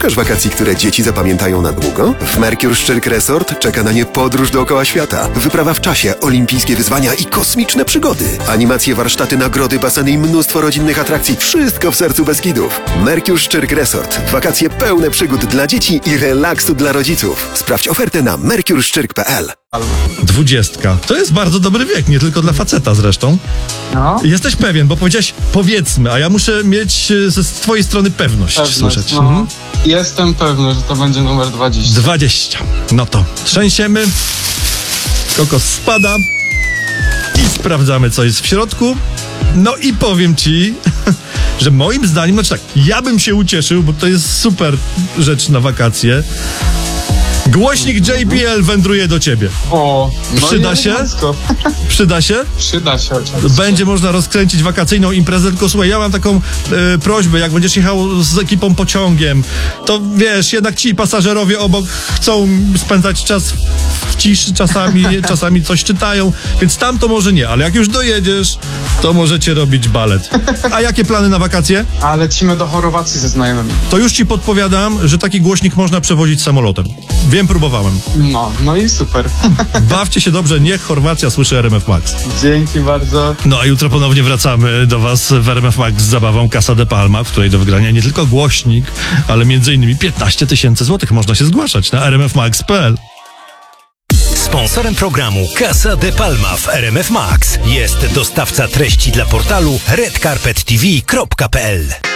Szukasz wakacji, które dzieci zapamiętają na długo? W Mercure Szczyrk Resort czeka na nie podróż dookoła świata. Wyprawa w czasie, olimpijskie wyzwania i kosmiczne przygody. Animacje, warsztaty, nagrody, baseny i mnóstwo rodzinnych atrakcji. Wszystko w sercu Beskidów. Mercure Szczyrk Resort. Wakacje pełne przygód dla dzieci i relaksu dla rodziców. Sprawdź ofertę na mercureszczyrk.pl. 20. To jest bardzo dobry wiek, nie tylko dla faceta zresztą. No. Jesteś pewien, bo powiedziałeś powiedzmy, a ja muszę mieć ze twojej strony pewność słyszeć. No. Jestem pewny, że to będzie numer 20. 20. No to trzęsiemy. Kokos spada. I sprawdzamy, co jest w środku. No i powiem ci, że moim zdaniem, znaczy tak, ja bym się ucieszył, bo to jest super rzecz na wakacje. Głośnik JBL wędruje do ciebie. O, no Przyda się? Przyda się? Przyda się oczywiście. Będzie można rozkręcić wakacyjną imprezę, tylko słuchaj, ja mam taką prośbę, jak będziesz jechał z ekipą pociągiem, to wiesz, jednak ci pasażerowie obok chcą spędzać czas w ciszy czasami coś czytają, więc tam to może nie, ale jak już dojedziesz, to możecie robić balet. A jakie plany na wakacje? A lecimy do Chorwacji ze znajomymi. To już ci podpowiadam, że taki głośnik można przewozić samolotem. Wiem, próbowałem. No i super. Bawcie się dobrze, niech Chorwacja słyszy RMF Max. Dzięki bardzo. No a jutro ponownie wracamy do was w RMF Max z zabawą Casa de Palma, w której do wygrania nie tylko głośnik, ale m.in. 15 000 złotych. Można się zgłaszać na rmfmax.pl. Sponsorem programu Casa de Palma w RMF Max jest dostawca treści dla portalu redcarpettv.pl.